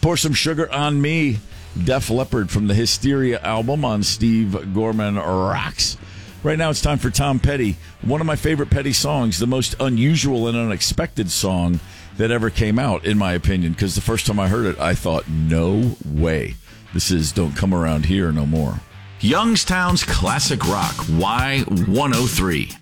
Pour Some Sugar on Me, Def Leppard from the Hysteria album on Steve Gorman Rocks. Right now it's time for Tom Petty. One of my favorite Petty songs, the most unusual and unexpected song that ever came out, in my opinion, because the first time I heard it, I thought, no way. This is Don't Come Around Here No More. Youngstown's Classic Rock, Y103.